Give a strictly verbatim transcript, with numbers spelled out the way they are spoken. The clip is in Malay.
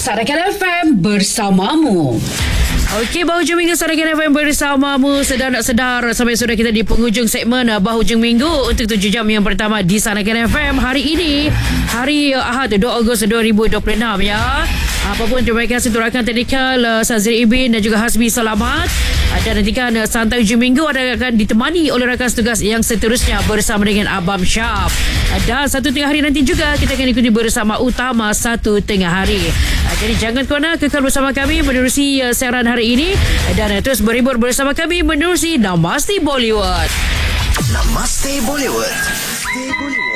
Sarakan F M bersamamu. Okey, bahu hujung minggu Sarakan F M bersamamu. Sedar nak sedar sampai sudah kita di penghujung segmen bahu hujung minggu untuk tujuh jam yang pertama di Sarakan F M hari ini, hari Ahad dua Ogos dua ribu dua puluh enam ya. Apapun, terima kasih untuk rakan teknikal uh, Sazir Ibin dan juga Hasbi Selamat. Uh, dan nantikan uh, santai hujung minggu ada akan ditemani oleh rakan setugas yang seterusnya bersama dengan Abang Syaf. Uh, dan satu tengah hari nanti juga kita akan ikuti bersama Utama satu tengah hari. Uh, jadi jangan ke mana, kekal bersama kami menerusi uh, siaran hari ini uh, dan uh, terus berhibur bersama kami menerusi Namaste Bollywood. Namaste Bollywood. Namaste Bollywood.